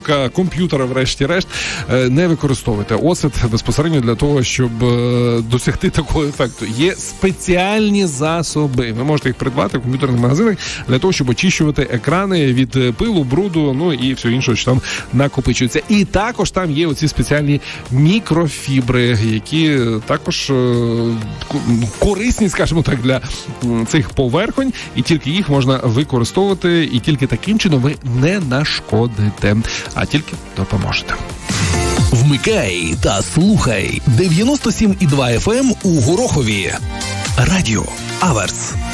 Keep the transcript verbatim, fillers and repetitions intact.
комп'ютера, врешті-решт, не використовуйте оцет безпосередньо для того, щоб досягти такого ефекту. Є спеціальні засоби. Ви можете їх придбати в комп'ютерних магазинах для того, щоб очищувати екрани від пилу, бруду, ну і все інше, що там накопичується. І також там є оці спеціальні мікрофібри, які також корисні, скажімо так, для цих поверхонь, і тільки їх можна використовувати, і тільки таким чином ви не нашкодите, а тільки допоможете. Вмикай та слухай дев'яносто сім і два еф ем у Горохові. Радіо Аверс.